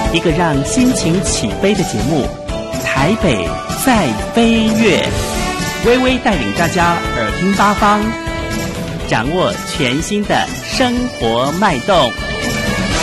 一个让心情起飞的节目《台北在飞跃》，微微带领大家耳听八方，掌握全新的生活脉动。